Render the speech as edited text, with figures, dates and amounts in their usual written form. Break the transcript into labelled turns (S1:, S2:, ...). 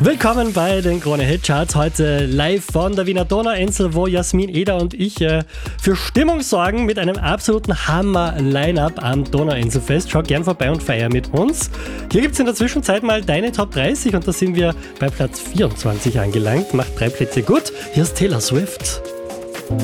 S1: Willkommen bei den Krone Hit Charts, heute live von der Wiener Donauinsel, wo Jasmin Eder und ich für Stimmung sorgen mit einem absoluten Hammer-Line-Up am Donauinselfest. Schau gern vorbei und feier mit uns. Hier gibt es in der Zwischenzeit mal deine Top 30 und da sind wir bei Platz 24 angelangt. Macht 3 Plätze gut. Hier ist Taylor Swift.